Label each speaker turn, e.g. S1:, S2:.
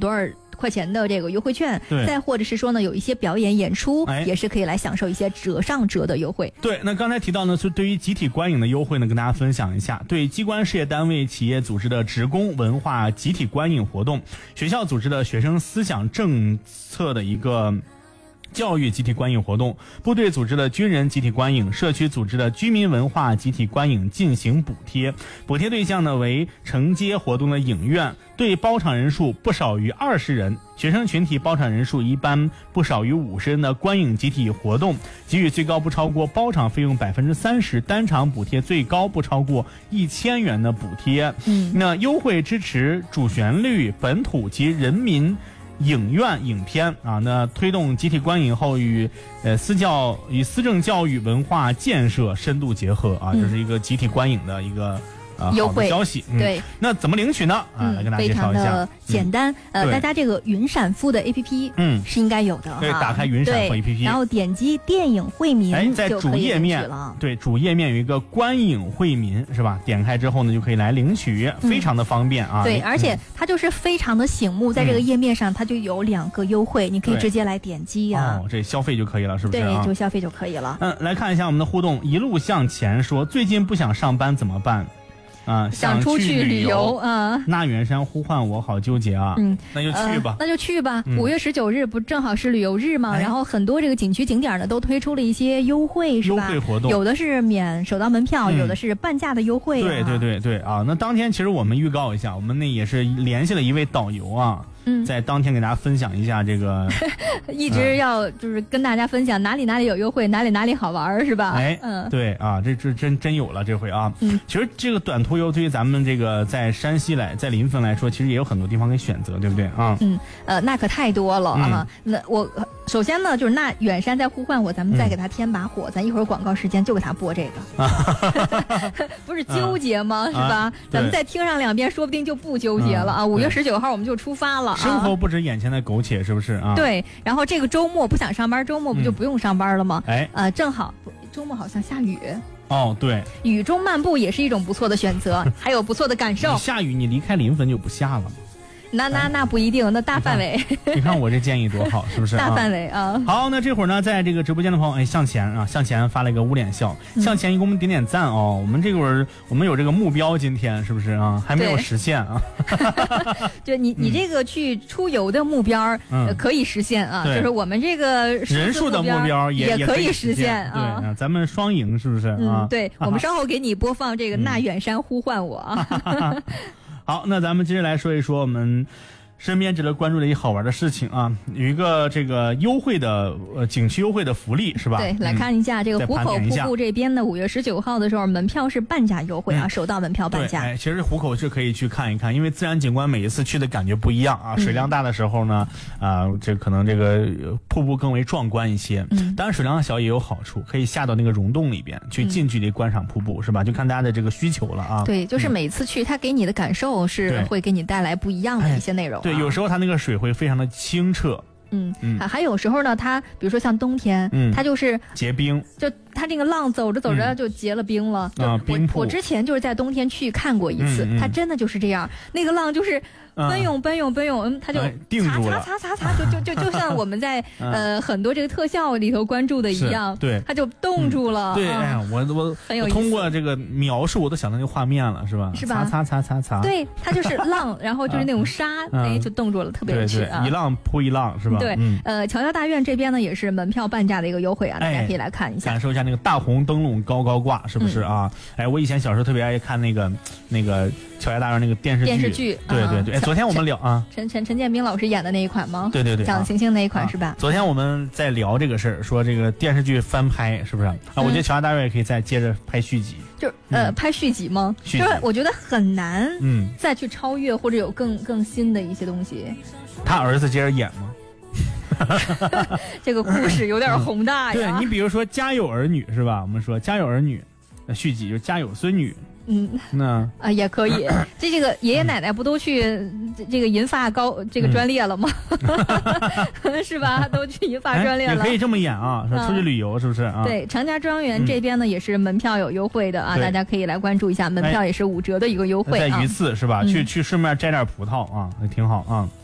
S1: 多少块钱的这个优惠券，
S2: 对，
S1: 再或者是说呢，有一些表演演出，也是可以来享受一些折上折的优惠。
S2: 对，那刚才提到呢，是对于集体观影的优惠呢，跟大家分享一下。对机关事业单位、企业组织的职工文化集体观影活动，学校组织的学生思想政策的一个教育集体观影活动，部队组织的军人集体观影，社区组织的居民文化集体观影进行补贴，补贴对象呢为承接活动的影院，对包场人数不少于20人，学生群体包场人数一般不少于50人的观影集体活动，给予最高不超过包场费用30%，单场补贴最高不超过1000元的补贴。那优惠支持主旋律、本土及人民影院影片啊，那推动集体观影后与思政教育文化建设深度结合啊，这是一个集体观影的一个
S1: 优惠
S2: 消息。
S1: 对，
S2: 那怎么领取呢？来跟大家介绍一下。
S1: 非常的简单，大家这个云闪付的 APP 是应该有的，
S2: 对，打开云闪付 APP，
S1: 然后点击电影惠民，
S2: 在主页面对，主页面有一个观影惠民是吧？点开之后呢，就可以来领取，非常的方便啊。
S1: 对，而且它就是非常的醒目，在这个页面上它就有2个优惠，你可以直接来点击啊。
S2: 这消费就可以了，是不是？
S1: 对，就消费就可以了。
S2: 来看一下我们的互动，一路向前说，最近不想上班怎么办？想
S1: 出去旅游啊！
S2: 那远山呼唤我，好纠结啊！那就去吧，
S1: 那就去吧。5月19日不正好是旅游日吗？然后很多这个景区景点呢都推出了一些优惠，是吧？
S2: 优惠活动，
S1: 有的是免首档门票，有的是半价的优惠。
S2: 对啊！那当天其实我们预告一下，我们那也是联系了一位导游啊。在当天给大家分享一下这个，
S1: 一直要就是跟大家分享哪里有优惠，哪里好玩，是吧？
S2: 对啊，这真有了这回啊。其实这个短途游对于咱们这个在山西在临汾来说，其实也有很多地方可以选择，对不对啊？
S1: 那可太多了啊。那我首先呢，就是那远山在呼唤我，咱们再给他添把火，咱一会儿广告时间就给他播这个，不是纠结吗？是吧？咱们再听上2遍，说不定就不纠结了啊。5月19号我们就出发了。
S2: 生活不止眼前的苟且，是不是啊？
S1: 对，然后这个周末不想上班，周末不就不用上班了吗？正好周末好像下雨。
S2: 对，
S1: 雨中漫步也是一种不错的选择，还有不错的感受。
S2: 下雨你离开临汾就不下了。
S1: 那不一定，那大范围。
S2: 你看我这建议多好，是不是？
S1: 大范围啊。
S2: 好，那这会儿呢，在这个直播间的朋友，向前发了一个捂脸笑，向前给我们点赞哦。我们这会儿我们有这个目标，今天是不是啊？还没有实现啊。
S1: 就你这个去出游的目标可以实现啊，就是我们这个
S2: 人数的目标也
S1: 可以实现
S2: 啊。对，咱们双赢是不是啊？
S1: 对，我们稍后给你播放这个那远山呼唤我啊。
S2: 好，那咱们接着来说一说我们身边值得关注的一好玩的事情啊，有一个这个优惠的景区优惠的福利是吧？
S1: 对，来看一下这个湖口瀑布这边的5月19号的时候，门票是半价优惠啊，首档门票半价。
S2: 其实湖口是可以去看一看，因为自然景观每一次去的感觉不一样啊。水量大的时候呢，这可能这个瀑布更为壮观一些。当然水量小也有好处，可以下到那个溶洞里边去近距离观赏瀑布，是吧？就看大家的这个需求了啊。
S1: 对，就是每次去它给你的感受是会给你带来不一样的一些内容。
S2: 对，有时候它那个水会非常的清澈。
S1: 还有时候呢，它比如说像冬天，它就是
S2: 结冰，
S1: 就它这个浪走着走着就结了冰了。
S2: 冰瀑。
S1: 我之前就是在冬天去看过一次，它真的就是这样，那个浪就是奔涌，它就
S2: 定住了，
S1: 擦，就像我们在很多这个特效里头关注的一样，
S2: 对，
S1: 它就冻住了。
S2: 对，哎呀，我通过这个描述，我都想到那个画面了，是吧？
S1: 是吧？
S2: 擦。对，
S1: 它就是浪，然后就是那种沙，就冻住了，特别有趣啊！
S2: 一浪扑一浪，是吧？
S1: 对，侨校大院这边呢也是门票半价的一个优惠啊，大家可以来看一下，
S2: 感受一下那个大红灯笼高挂，是不是啊？我以前小时候特别爱看那个侨校大院那个电视剧，对。昨天我们聊啊，
S1: 陈建斌老师演的那一款吗？
S2: 对，
S1: 讲星星那一款是吧？
S2: 昨天我们在聊这个事儿，说这个电视剧翻拍是不是啊？我觉得侨校大院也可以再接着拍续集，
S1: 就是拍续集吗？就是我觉得很难，再去超越或者有更新的一些东西。
S2: 他儿子接着演吗？
S1: 这个故事有点宏大呀。
S2: 对，你比如说《家有儿女》是吧？我们说《家有儿女》续集就是《家有孙女》。那
S1: 也可以。这个爷爷奶奶不都去这个银发这个专列了吗？是吧？都去银发专列了。
S2: 也可以这么演啊，说出去旅游是不是啊？
S1: 对，长家庄园这边呢也是门票有优惠的啊，大家可以来关注一下，门票也是5折的一个优惠啊。
S2: 在榆次是吧？去顺便摘点葡萄啊，也挺好啊。